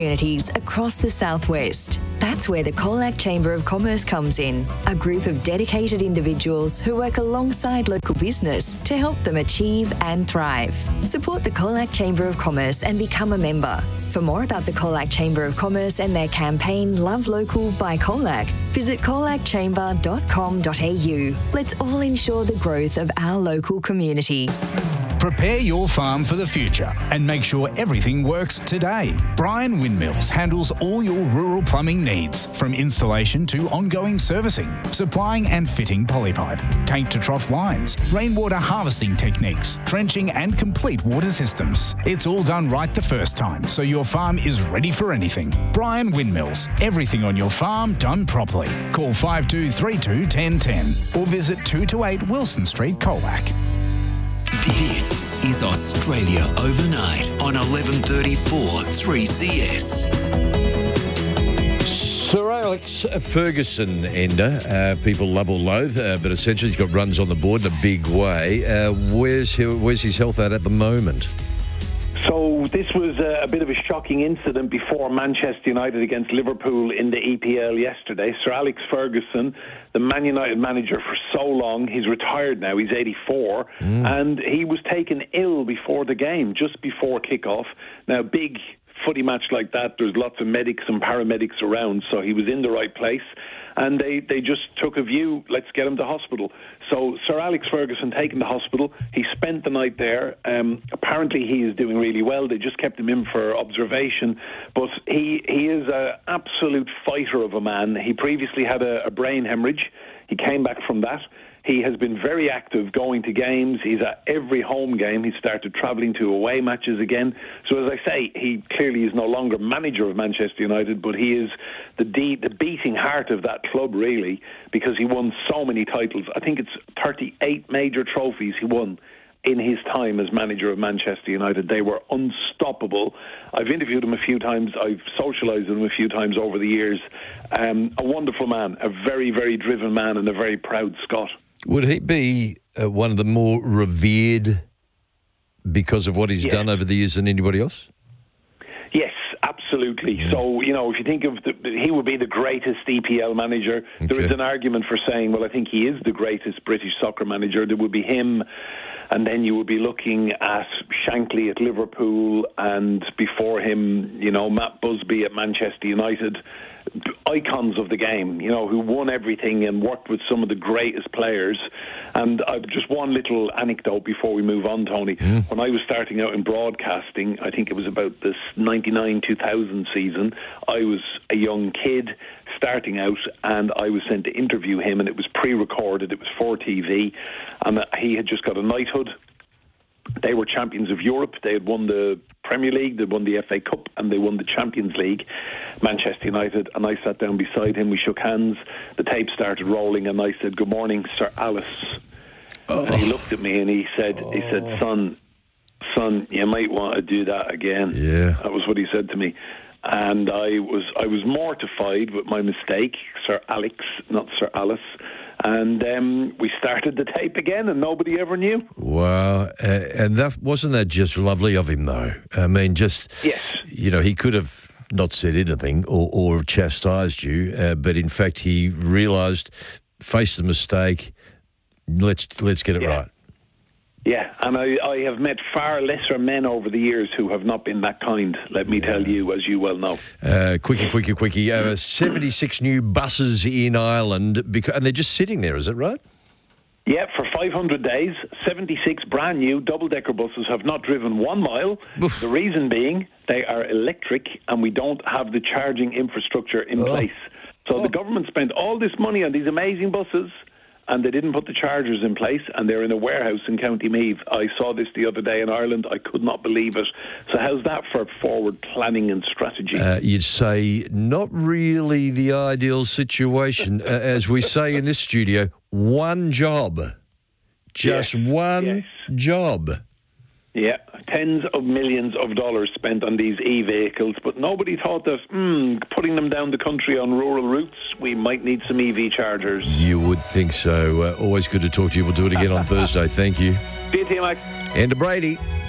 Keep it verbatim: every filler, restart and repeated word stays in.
communities across the southwest. That's where the Colac Chamber of Commerce comes in, a group of dedicated individuals who work alongside local business to help them achieve and thrive. Support the Colac Chamber of Commerce and become a member. For more about the Colac Chamber of Commerce and their campaign Love Local by Colac, visit colac chamber dot com dot a u. Let's all ensure the growth of our local community. Prepare your farm for the future and make sure everything works today. Brian Windmills handles all your rural plumbing needs, from installation to ongoing servicing, supplying and fitting polypipe, tank to trough lines, rainwater harvesting techniques, trenching and complete water systems. It's all done right the first time, so your farm is ready for anything. Brian Windmills, everything on your farm done properly. Call five two three two, one zero one zero or visit two two eight Wilson Street, Colac. This is Australia Overnight on eleven thirty-four three C S. Sir Alex Ferguson, Ender, uh, people love or loathe, uh, but essentially he's got runs on the board in a big way. Uh, where's, he, where's his health at at the moment? So this was a, a bit of a shocking incident before Manchester United against Liverpool in the E P L yesterday. Sir Alex Ferguson, the Man United manager for so long, he's retired now, he's eighty-four, mm. and he was taken ill before the game, just before kickoff. Now, big footy match like that, there's lots of medics and paramedics around, so he was in the right place. And they, they just took a view, let's get him to hospital. So Sir Alex Ferguson taken to hospital. He spent the night there. Um, apparently he is doing really well. They just kept him in for observation. But he, he is an absolute fighter of a man. He previously had a, a brain hemorrhage. He came back from that. He has been very active going to games. He's at every home game. He started travelling to away matches again. So as I say, he clearly is no longer manager of Manchester United, but he is the de- the beating heart of that club, really, because he won so many titles. I think it's thirty-eight major trophies he won in his time as manager of Manchester United. They were unstoppable. I've interviewed him a few times. I've socialised with him a few times over the years. Um, a wonderful man, a very, very driven man, and a very proud Scot. Would he be uh, one of the more revered because of what he's yes. done over the years than anybody else? Yes, absolutely. Yeah. So, you know, if you think of the, he would be the greatest E P L manager. Okay. There is an argument for saying, well, I think he is the greatest British soccer manager. There would be him, and then you would be looking at Shankly at Liverpool, and before him, you know, Matt Busby at Manchester United. Icons of the game, you know, who won everything and worked with some of the greatest players. And uh, just one little anecdote before we move on, Tony. Mm. When I was starting out in broadcasting, I think it was about this ninety-nine two thousand season, I was a young kid starting out, and I was sent to interview him, and it was pre-recorded, it was for T V, and he had just got a knighthood. They were champions of Europe. They had won the Premier League, they won the F A Cup, and they won the Champions League, Manchester United. And I sat down beside him, we shook hands, the tape started rolling, and I said, "Good morning, Sir Alice." Oh. And he looked at me and he said, oh. he said, son, son, you might want to do that again. Yeah. That was what he said to me. And I was I was mortified with my mistake, Sir Alex, not Sir Alice. And um, we started the tape again, and nobody ever knew. Wow. Uh, and that wasn't that just lovely of him, though? I mean, just, yes. you know, he could have not said anything or, or chastised you, uh, but in fact he realised, faced the mistake, let's let's get it yeah. right. Yeah, and I, I have met far lesser men over the years who have not been that kind, let me yeah. tell you, as you well know. Uh, quickie, quickie, quickie. Uh, seventy-six new buses in Ireland, because, and they're just sitting there, is it right? Yeah, for five hundred days, seventy-six brand new double-decker buses have not driven one mile. Oof. The reason being they are electric and we don't have the charging infrastructure in oh. place. So oh. the government spent all this money on these amazing buses, and they didn't put the chargers in place, and they're in a warehouse in County Meath. I saw this the other day in Ireland. I could not believe it. So how's that for forward planning and strategy? Uh, you'd say not really the ideal situation. uh, as we say in this studio, one job. Just yes. one yes. job. Yeah, tens of millions of dollars spent on these e-vehicles, but nobody thought that, hmm, putting them down the country on rural routes, we might need some E V chargers. You would think so. Uh, always good to talk to you. We'll do it again on Thursday. Thank you. See you, T M X. Ender Brady.